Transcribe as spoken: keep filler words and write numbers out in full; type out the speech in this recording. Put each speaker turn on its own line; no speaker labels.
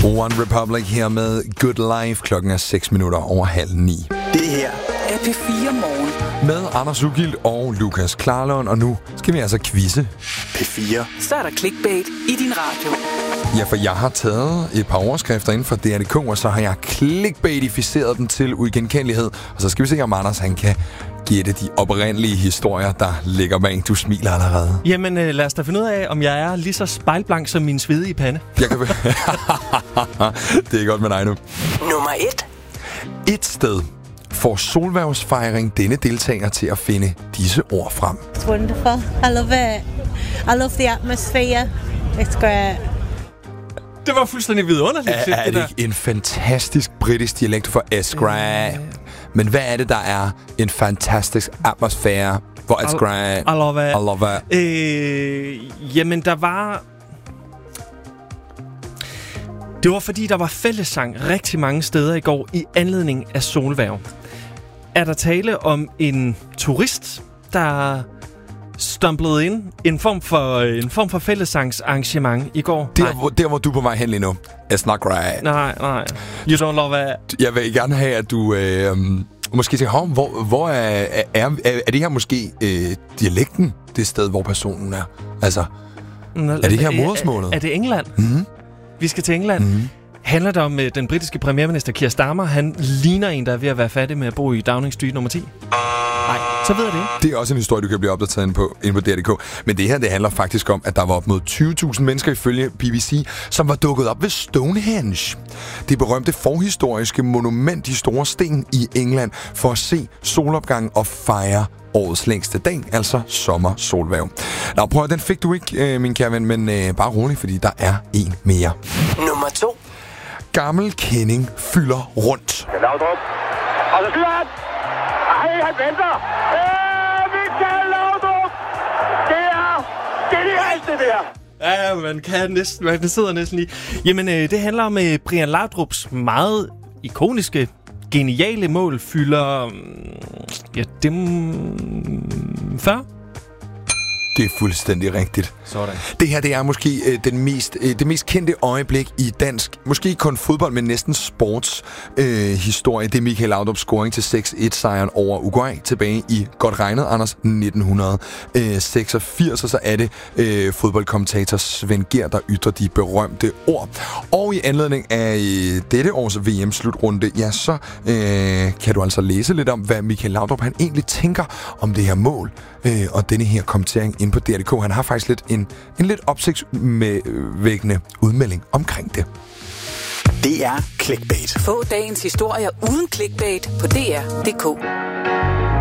One Republic her med Good Life. Klokken er seks minutter over halv ni.
Det her er P fire Morgen.
Med Anders Ugilt og Lukas Klarlund. Og nu skal vi altså quizze.
P fire.
Så er der clickbait i din radio.
Ja, for jeg har taget et par overskrifter inden for D R punktum D K, og så har jeg clickbaitificeret dem til uigenkendelighed. Og så skal vi se, om Anders han kan gætte de oprindelige historier, der ligger bag. Du smiler allerede.
Jamen, øh, lad os da finde ud af, om jeg er lige så spejlblank som min svedige pande.
Jeg kan... Det er godt med dig nu.
Nummer et.
Et sted får solværvsfejring denne deltager til at finde disse ord frem.
It's wonderful. I love it. I love the atmosphere. It's great.
Det var fuldstændig vidunderligt.
Er, er det
det
ikke en fantastisk britisk dialekt for Esquire? Men hvad er det, der er en fantastisk atmosfære for Esquire?
I love it.
I love it.
Øh, jamen, der var... Det var fordi, der var fællessang rigtig mange steder i går i anledning af solværv. Er der tale om en turist, der stumblede ind en form for en form for fællessangsarrangement i går?
Der hvor, der, hvor du er på vej hen lige nu. It's not right.
Nej, nej. You don't love it.
Jeg vil gerne have, at du øh, måske tænker, hvor, hvor er, er, er, er det her måske øh, dialekten, det sted, hvor personen er? Altså,
Nå,
er det her modersmålet?
Er, er det England?
Mm-hmm.
Vi skal til England. Mm-hmm. Handler det om uh, den britiske premierminister Keir Starmer? Han ligner en, der er ved at være fattig med at bo i Downing Street nummer ti. Nej, så ved jeg det ikke.
Det er også en historie, du kan blive opdateret inde på, inde på D R punktum D K. Men det her, det handler faktisk om, at der var op mod tyve tusind mennesker ifølge B B C, som var dukket op ved Stonehenge. Det berømte forhistoriske monument i Store Sten i England, for at se solopgangen og fejre årets længste dag, altså sommer-solværv. Nå, prøv at den fik du ikke, øh, min kære ven, men øh, bare rolig, fordi der er en mere.
Nummer to.
Gammel kending fylder rundt.
Laudrup. Og så skyder han. Ej, han venter. Øh, Michael Laudrup. Det er genialt, det der.
Ja, man kan næsten, man sidder næsten lige. Jamen, øh, det handler om øh, Brian Laudrups meget ikoniske, geniale mål fylder... Ja, dem... fyrre?
Det er fuldstændig rigtigt.
Sådan.
Det her, det er måske øh, den mest, øh, det mest kendte øjeblik i dansk, måske ikke kun fodbold, men næsten sports øh, historie. Det er Michael Laudrups scoring til seks et sejren over Uruguay tilbage i, godt regnet, Anders, nitten seksogfirs. Og så er det øh, fodboldkommentator Svend Gjer, der ytrer de berømte ord. Og i anledning af øh, dette års V M-slutrunde, ja, så øh, kan du altså læse lidt om, hvad Michael Laudrup han egentlig tænker om det her mål øh, og denne her kommentering inde på D R punktum D K. Han har faktisk lidt en, en lidt opsigtsvækkende udmelding omkring det.
Det er clickbait.
Få dagens historier uden clickbait på D R punktum D K.